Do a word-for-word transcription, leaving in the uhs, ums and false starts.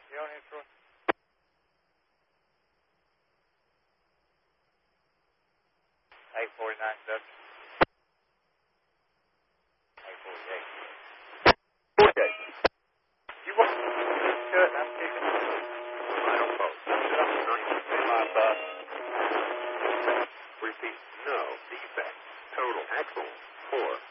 You on intro? eight forty-nine, seven. eight forty-eight. Okay. You want good, I'm kicking. Final post. My bus. Repeat. No defect. Total axle. Four.